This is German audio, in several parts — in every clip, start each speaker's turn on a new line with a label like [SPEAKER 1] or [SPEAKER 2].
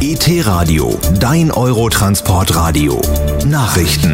[SPEAKER 1] ET-Radio, dein Eurotransportradio. Nachrichten.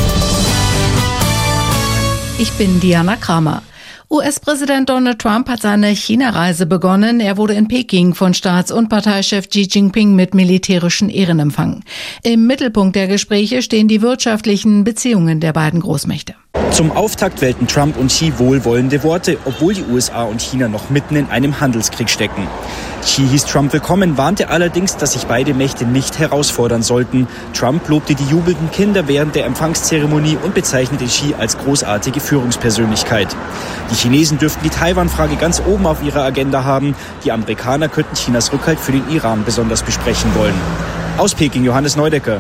[SPEAKER 2] Ich bin Diana Kramer. US-Präsident Donald Trump hat seine China-Reise begonnen. Er wurde in Peking von Staats- und Parteichef Xi Jinping mit militärischen Ehren empfangen. Im Mittelpunkt der Gespräche stehen die wirtschaftlichen Beziehungen der beiden Großmächte.
[SPEAKER 3] Zum Auftakt wählten Trump und Xi wohlwollende Worte, obwohl die USA und China noch mitten in einem Handelskrieg stecken. Xi hieß Trump willkommen, warnte allerdings, dass sich beide Mächte nicht herausfordern sollten. Trump lobte die jubelnden Kinder während der Empfangszeremonie und bezeichnete Xi als großartige Führungspersönlichkeit. Die Chinesen dürften die Taiwan-Frage ganz oben auf ihrer Agenda haben. Die Amerikaner könnten Chinas Rückhalt für den Iran besonders besprechen wollen. Aus Peking, Johannes Neudecker.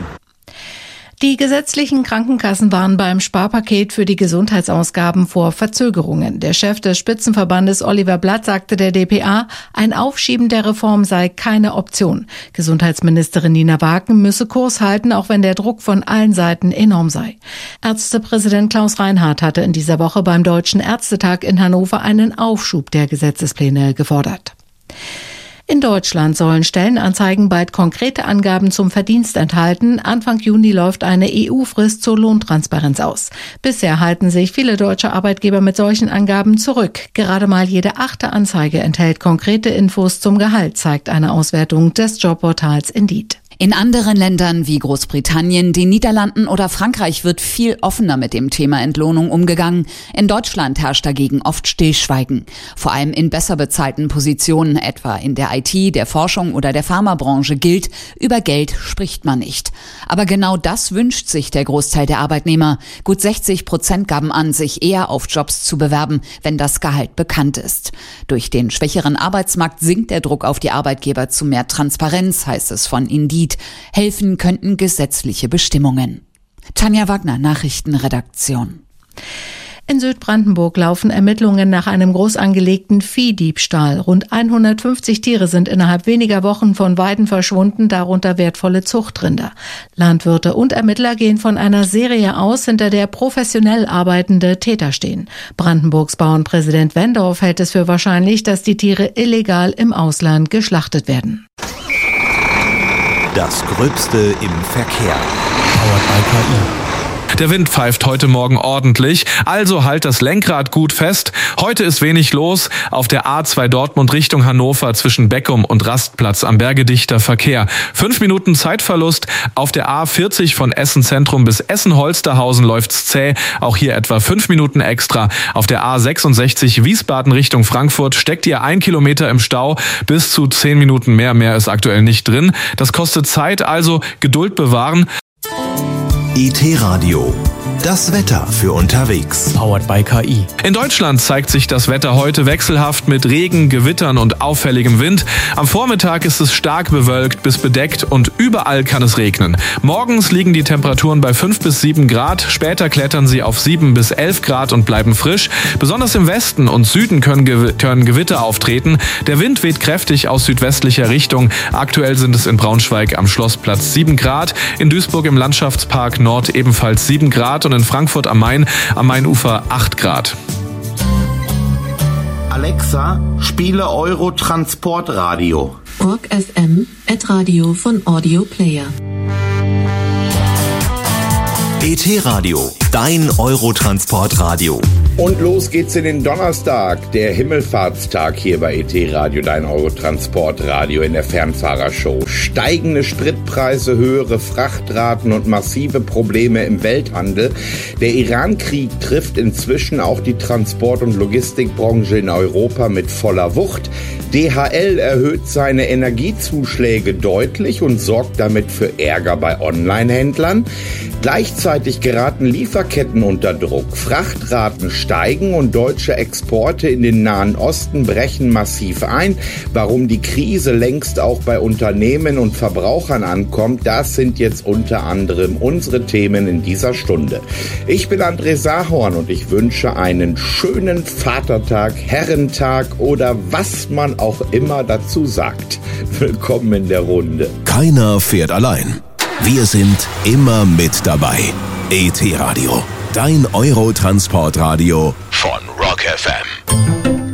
[SPEAKER 2] Die gesetzlichen Krankenkassen warnen beim Sparpaket für die Gesundheitsausgaben vor Verzögerungen. Der Chef des Spitzenverbandes Oliver Blatt sagte der dpa, ein Aufschieben der Reform sei keine Option. Gesundheitsministerin Nina Wagen müsse Kurs halten, auch wenn der Druck von allen Seiten enorm sei. Ärztepräsident Klaus Reinhardt hatte in dieser Woche beim Deutschen Ärztetag in Hannover einen Aufschub der Gesetzespläne gefordert. In Deutschland sollen Stellenanzeigen bald konkrete Angaben zum Verdienst enthalten. Anfang Juni läuft eine EU-Frist zur Lohntransparenz aus. Bisher halten sich viele deutsche Arbeitgeber mit solchen Angaben zurück. Gerade mal jede 8. Anzeige enthält konkrete Infos zum Gehalt, zeigt eine Auswertung des Jobportals Indeed.
[SPEAKER 4] In anderen Ländern wie Großbritannien, den Niederlanden oder Frankreich wird viel offener mit dem Thema Entlohnung umgegangen. In Deutschland herrscht dagegen oft Stillschweigen. Vor allem in besser bezahlten Positionen, etwa in der IT, der Forschung oder der Pharmabranche gilt, über Geld spricht man nicht. Aber genau das wünscht sich der Großteil der Arbeitnehmer. Gut 60% gaben an, sich eher auf Jobs zu bewerben, wenn das Gehalt bekannt ist. Durch den schwächeren Arbeitsmarkt sinkt der Druck auf die Arbeitgeber zu mehr Transparenz, heißt es von Indeed. Helfen könnten gesetzliche Bestimmungen. Tanja Wagner, Nachrichtenredaktion.
[SPEAKER 2] In Südbrandenburg laufen Ermittlungen nach einem groß angelegten Viehdiebstahl. Rund 150 Tiere sind innerhalb weniger Wochen von Weiden verschwunden, darunter wertvolle Zuchtrinder. Landwirte und Ermittler gehen von einer Serie aus, hinter der professionell arbeitende Täter stehen. Brandenburgs Bauernpräsident Wendorf hält es für wahrscheinlich, dass die Tiere illegal im Ausland geschlachtet werden.
[SPEAKER 1] Das Gröbste im Verkehr.
[SPEAKER 5] Powered by KI.
[SPEAKER 6] Der Wind pfeift heute Morgen ordentlich, also halt das Lenkrad gut fest. Heute ist wenig los. Auf der A2 Dortmund Richtung Hannover zwischen Beckum und Rastplatz am Berge dichter Verkehr. 5 Minuten Zeitverlust. Auf der A40 von Essen Zentrum bis Essen-Holsterhausen läuft's zäh. Auch hier etwa 5 Minuten extra. Auf der A66 Wiesbaden Richtung Frankfurt steckt ihr 1 Kilometer im Stau. Bis zu 10 Minuten mehr ist aktuell nicht drin. Das kostet Zeit, also Geduld bewahren.
[SPEAKER 1] ET-Radio, das Wetter für unterwegs.
[SPEAKER 5] Powered by KI.
[SPEAKER 6] In Deutschland zeigt sich das Wetter heute wechselhaft mit Regen, Gewittern und auffälligem Wind. Am Vormittag ist es stark bewölkt bis bedeckt und überall kann es regnen. Morgens liegen die Temperaturen bei 5 bis 7 Grad, später klettern sie auf 7 bis 11 Grad und bleiben frisch. Besonders im Westen und Süden können Gewitter auftreten. Der Wind weht kräftig aus südwestlicher Richtung. Aktuell sind es in Braunschweig am Schlossplatz 7 Grad, in Duisburg im Landschaftspark Nord ebenfalls 7 Grad und in Frankfurt am Mainufer 8 Grad.
[SPEAKER 7] Alexa, spiele Eurotransportradio.
[SPEAKER 8] Org FM @Radio von Audio Player.
[SPEAKER 1] ET-Radio, dein Eurotransportradio.
[SPEAKER 7] Und los geht's in den Donnerstag, der Himmelfahrtstag hier bei ET-Radio, dein Eurotransportradio in der Fernfahrershow. Steigende Spritpreise, höhere Frachtraten und massive Probleme im Welthandel. Der Iran-Krieg trifft inzwischen auch die Transport- und Logistikbranche in Europa mit voller Wucht. DHL erhöht seine Energiezuschläge deutlich und sorgt damit für Ärger bei Online-Händlern. Gleichzeitig geraten Lieferketten unter Druck. Frachtraten steigen und deutsche Exporte in den Nahen Osten brechen massiv ein. Warum die Krise längst auch bei Unternehmen und Verbrauchern ankommt, das sind jetzt unter anderem unsere Themen in dieser Stunde. Ich bin André Sahorn und ich wünsche einen schönen Vatertag, Herrentag oder was man auch immer dazu sagt. Willkommen in der Runde.
[SPEAKER 1] Keiner fährt allein. Wir sind immer mit dabei. ET-Radio, dein Eurotransportradio von Rock FM.